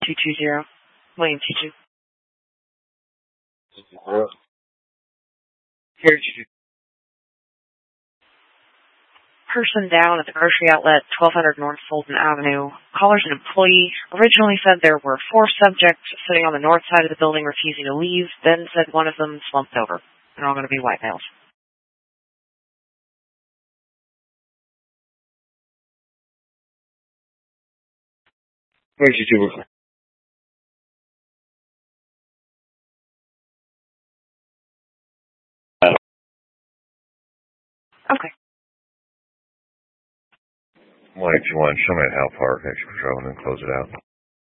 220. William T2. Here, you. Person down at the grocery outlet, 1200 North Fulton Avenue. Caller's an employee. Originally said there were 4 subjects sitting on the north side of the building refusing to leave. Then said one of them slumped over. They're all going to be white males. Where's your 2? Okay. Well, if you want, show me at how far next patrol and then close it out.